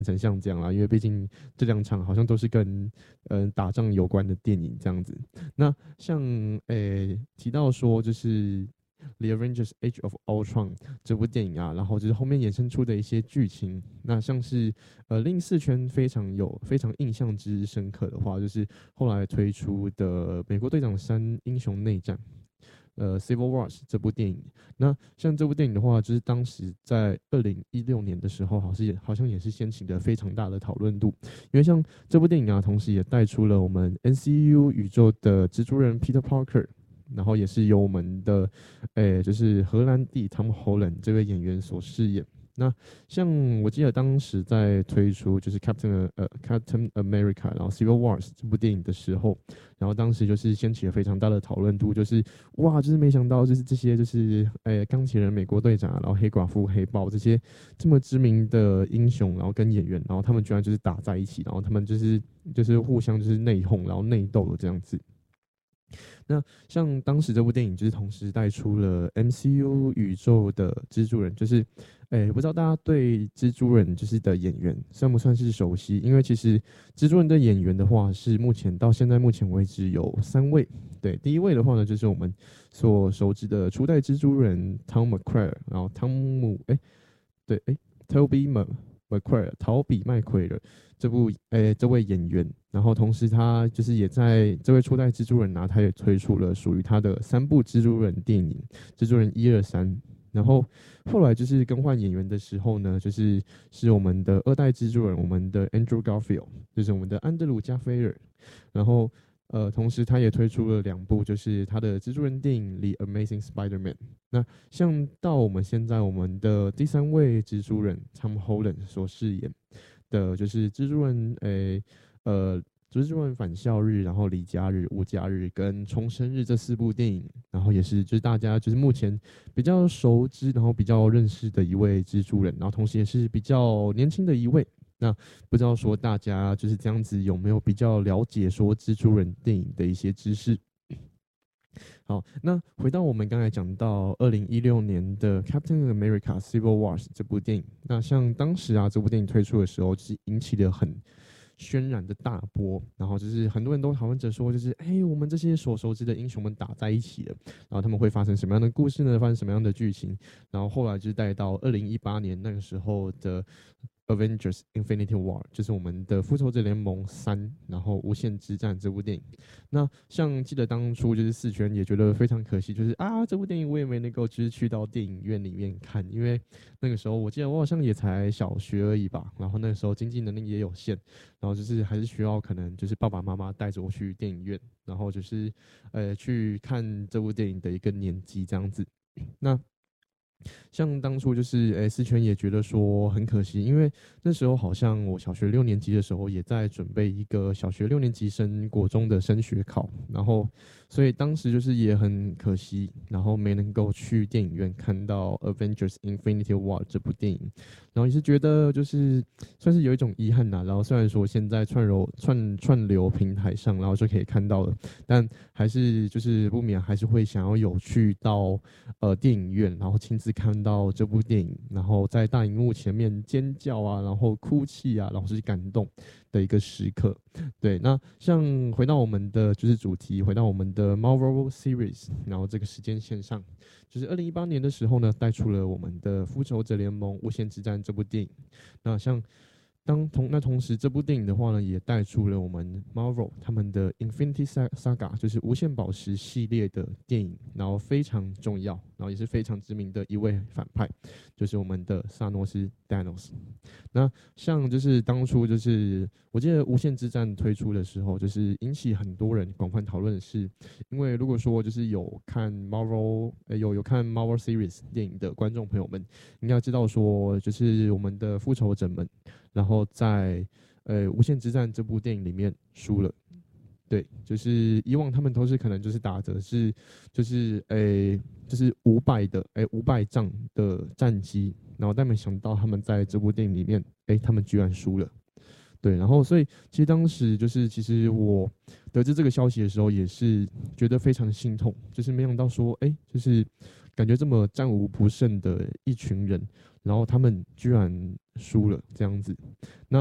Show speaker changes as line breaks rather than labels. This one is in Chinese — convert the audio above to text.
成像这样啦，因为毕竟这两场好像都是跟打仗有关的电影这样子。那像提到说就是《The Avengers: Age of Ultron》这部电影啊，然后就是后面衍生出的一些剧情，那像是令四圈非常印象之深刻的话，就是后来推出的《美国队长三：英雄内战》。Civil Wars 这部电影，那像这部电影的话，就是当时在2016年的时候，好像也是掀起了非常大的讨论度，因为像这部电影啊，同时也带出了我们 NCU 宇宙的蜘蛛人 Peter Parker，然后也是由我们的就是荷兰弟 Tom Holland 这位演员所饰演。那像我记得当时在推出就是 Captain America，然后 Civil Wars 这部电影的时候，然后当时就是掀起了非常大的讨论度，就是哇，就是没想到就是这些就是钢铁人、美国队长，然后黑寡妇、黑豹这些这么知名的英雄，然后跟演员，然后他们居然就是打在一起，然后他们就是互相就是内讧，然后内斗的这样子。那像当时这部电影就是同时带出了 MCU 宇宙的蜘蛛人，就是，不知道大家对蜘蛛人就是的演员算不算是熟悉？因为其实蜘蛛人的演员的话是到现在目前为止有3位，对，第一位的话呢就是我们所熟知的初代蜘蛛人 Tom McQuarrie，然后汤姆，对，Toby McQuarrie，陶比麦奎尔这位演员，然后同时他就是也在这位初代蜘蛛人啊，他也推出了属于他的3部蜘蛛人电影，蜘蛛人1、2、3。然后后来就是更换演员的时候呢，是我们的2代蜘蛛人，我们的 Andrew Garfield，就是我们的安德鲁加菲尔。然后同时他也推出了2部，就是他的蜘蛛人电影《The Amazing Spider-Man》。那像到我们现在，我们的第3位蜘蛛人 Tom Holland 所饰演的，就是蜘蛛人返校日，然后离家日、无家日跟重生日这4部电影，然后也是就是大家就是目前比较熟知，然后比较认识的一位蜘蛛人，然后同时也是比较年轻的一位。那不知道说大家就是这样子有没有比较了解说蜘蛛人电影的一些知识？好，那回到我们刚才讲到2016年的《Captain America: Civil Wars》这部电影，那像当时啊这部电影推出的时候，就是引起了很轩然的大波，然后就是很多人都讨论着说，就是我们这些所熟知的英雄们打在一起了，然后他们会发生什么样的故事呢？发生什么样的剧情？然后后来就带到2018年那个时候的Avengers Infinity War， 就是我们的复仇者联盟3，然后无限之战这部电影。那像记得当初就是四圈也觉得非常可惜，就是啊这部电影我也没能够就是去到电影院里面看，因为那个时候我记得我好像也才小学而已吧，然后那个时候经济能力也有限，然后就是还是需要可能就是爸爸妈妈带着我去电影院，然后就是去看这部电影的一个年纪这样子。那像当初就是思权也觉得说很可惜，因为那时候好像我小学6年级的时候也在准备一个小学6年级升国中的升学考，然后所以当时就是也很可惜，然后没能够去电影院看到《Avengers: Infinity War》这部电影，然后也是觉得就是算是有一种遗憾呐。然后虽然说现在串流平台上，然后就可以看到了，但还是就是不免还是会想要有去到电影院，然后亲自看到这部电影，然后在大荧幕前面尖叫啊，然后哭泣啊，然后是感动的一个时刻。对，那像回到我们的就是主题，回到我们的 Marvel Series，然后这个时间线上，就是2018年的时候呢，带出了我们的复仇者联盟无限之战这部电影。那像同时，这部电影的话呢，也带出了我们 Marvel 他们的 Infinity Saga，就是无限宝石系列的电影，然后非常重要，然后也是非常知名的一位反派，就是我们的萨诺斯 Thanos。那像就是当初就是我记得无限之战推出的时候，就是引起很多人广泛讨论的是，因为如果说就是有看 有看 Marvel Series 电影的观众朋友们，应该知道说，就是我们的复仇者们。然后在《无限之战》这部电影里面输了。对，就是以往他们都是可能就是打着就是500仗的战绩，然后但没想到他们在这部电影里面，他们居然输了。对，然后所以其实当时就是其实我得知这个消息的时候，也是觉得非常心痛，就是没想到说，就是感觉这么战无不胜的一群人， 然后他们居然输了这样子。